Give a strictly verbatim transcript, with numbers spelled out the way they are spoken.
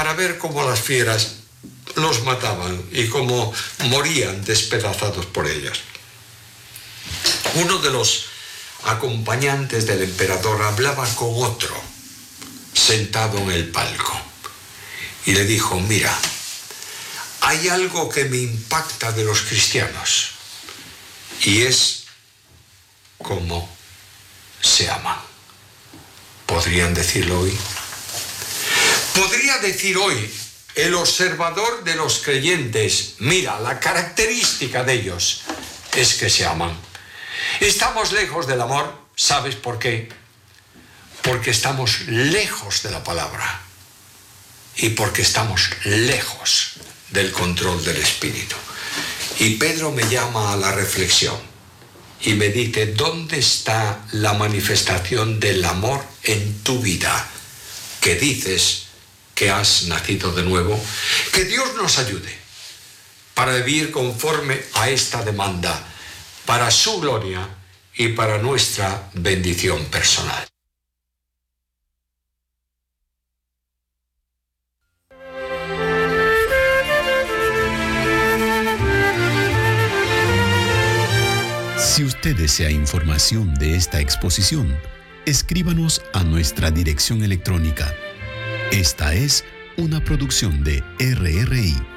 para ver cómo las fieras los mataban y cómo morían despedazados por ellas. Uno de los acompañantes del emperador hablaba con otro, sentado en el palco, y le dijo: mira, hay algo que me impacta de los cristianos, y es cómo se aman. ¿Podrían decirlo hoy? ¿Podría decir hoy el observador de los creyentes: mira, la característica de ellos es que se aman? Estamos lejos del amor, ¿sabes por qué? Porque estamos lejos de la palabra y porque estamos lejos del control del Espíritu. Y Pedro me llama a la reflexión y me dice: ¿dónde está la manifestación del amor en tu vida? Que dices que has nacido de nuevo. Que Dios nos ayude para vivir conforme a esta demanda, para su gloria y para nuestra bendición personal. Si usted desea información de esta exposición, escríbanos a nuestra dirección electrónica. Esta es una producción de R R I.